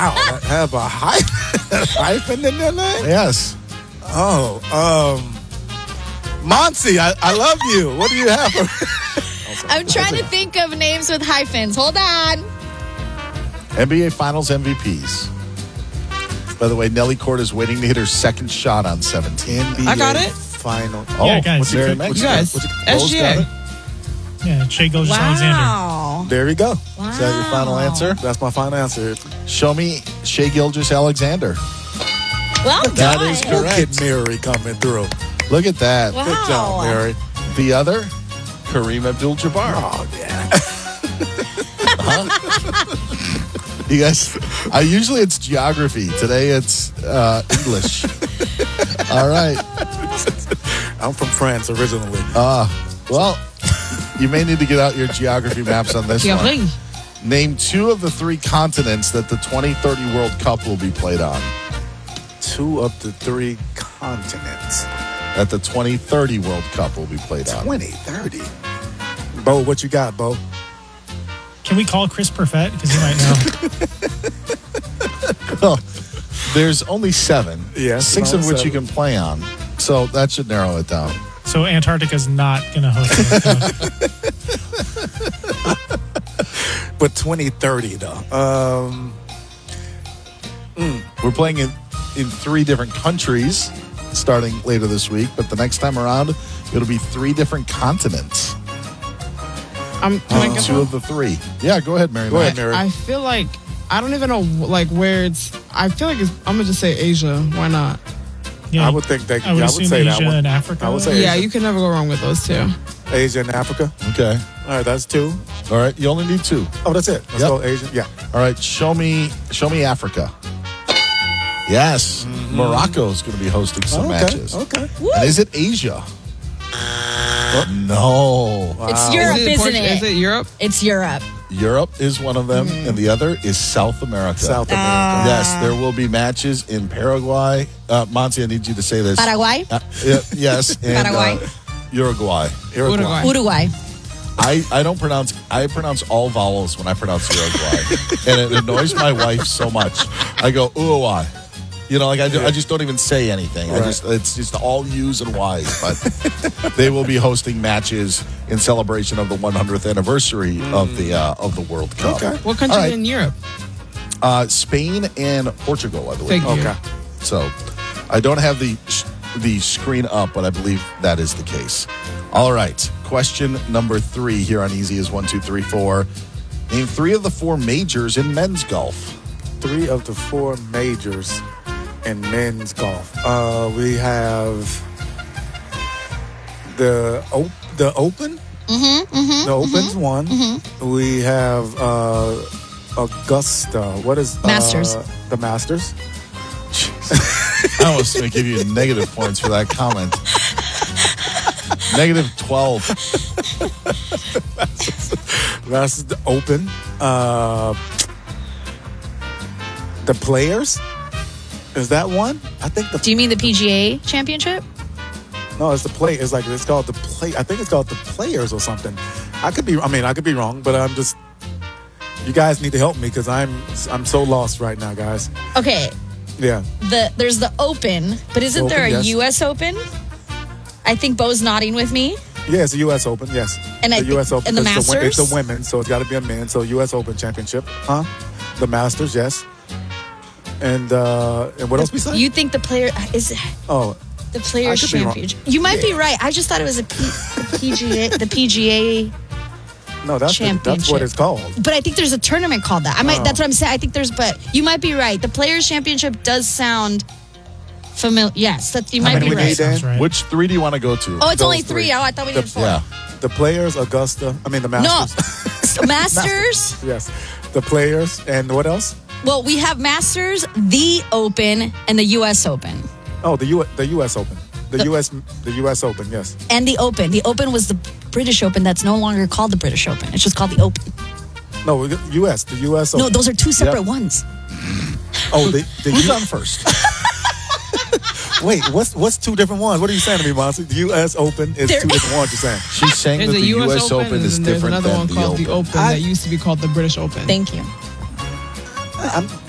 Wow, that have a hyphen in their name? Yes. Oh, Monty, I love you. What do you have? I'm trying to think of names with hyphens. Hold on. NBA Finals MVPs. By the way, Nelly Court is waiting to hit her second shot on 17. NBA I got it. Final. Yeah, guys. what's Mary your- Meg? what's You your- guys, what's your- Bo's got SGA. it. Yeah, Shea Gilgeous-Alexander. Wow. There we go. Wow. Is that your final answer? That's my final answer. Show me Shea Gilgeous-Alexander. Well done. That is Look correct. at Mary coming through. Look at that. Wow. Good job, Mary. The other, Kareem Abdul-Jabbar. Oh, yeah. You guys, usually it's geography. Today it's English. All right. I'm from France originally. Well, you may need to get out your geography maps on this one. Thierry. Name 2 of the 3 continents that the 2030 World Cup will be played on. 2 of the 3 continents. That the 2030 World Cup will be played on. 2030. Bo, what you got, Bo? Can we call Chris Perfett? Because he might know. Oh, there's only 7. Yes, 6 of only which you 7. can play on. So that should narrow it down. So Antarctica's not going to host it. But 2030, though. We're playing in 3 different countries starting later this week, but the next time around, it'll be 3 different continents. Can I guess 2 one? of the 3. Yeah, go ahead, Mary. Go ahead, Mary. I feel like I don't even know like where it's. I feel like I'm gonna just say Asia. Why not? Yeah, I would think that. I would I assume would say Asia that one. and Africa. I would say Yeah, Asia. you can never go wrong with those two. Asia and Africa. Okay. All right, that's 2. All right. You only need 2. Oh, that's it. Let's Yep. go Asia. Yeah. All right. Show me Africa. Yes. Morocco is going to be hosting some matches. Okay. And is it Asia? No. It's Europe, isn't Is it? it Europe? It's Europe. Europe is one of them, and the other is South America. South America. Yes, there will be matches in Paraguay. Monty, I need you to say this. Paraguay. Yes, and Paraguay. Uruguay. Uruguay. Uruguay. I don't pronounce. I pronounce all vowels when I pronounce Uruguay, and it annoys my wife so much. I go Uruguay. You know, like I just don't even say anything. Right. It's just all U's and Y's. But they will be hosting matches in celebration of the 100th anniversary of the World Cup. Okay. What country All right. in Europe? Spain and Portugal, I believe. Thank you. Okay. So I don't have the screen up, but I believe that is the case. All right. Question number 3 here on Easy is 1, 2, 3, 4. Name 3 of the 4 majors in men's golf. 3 of the 4 majors in men's golf. We have the Open. The Open's one. We have Augusta. What is Masters. The Masters. I almost going to give you negative points for that comment. Negative 12. That's the Open. The Players. Is that one? I think the Do you mean the PGA Championship? no, it's the play. It's called the play. I think it's called the Players or something. I could be wrong, but I'm just. You guys need to help me because I'm so lost right now, guys. Okay. Yeah. There's the Open, but isn't there a Open, yes. U.S. Open? I think Bo's nodding with me. Yeah, it's the U.S. Open. Yes. And the U.S. Open. and the because Masters? It's a women, so it's got to be a man. So U.S. Open Championship, huh? The Masters, yes. And what else we say? You think the player is Oh, the Players I could be wrong. Championship? You might be right. I just thought it was the PGA, the PGA. no, that's what Championship. it's called. But I think there's a tournament called that. That's what I'm saying. I think but you might be right. The Players Championship does sound familiar. Yes, you How might many be we right. need, Dan? Sounds right. Which 3 do you want to go to? Oh, it's Those only 3. 3. Oh, I thought we needed 4. Yeah. The Players, Augusta. I mean the No, Masters. Masters. Yes. The Players and what else? Well, we have Masters, the Open, and the U.S. Open. Oh, the U.S. Open. The U.S. Open. Yes. And the Open. The Open was the British Open that's no longer called the British Open. It's just called the Open. No, the U.S. The U.S. Open. No, those are 2 separate ones. Oh, Who's on first? Wait, what's 2 different ones? What are you saying to me, Monty? The U.S. Open is 2 different ones. You're saying? She's saying that There's the a U.S. Open and is then there's different another than one the called Open. the Open that used to be called the British Open. Thank you.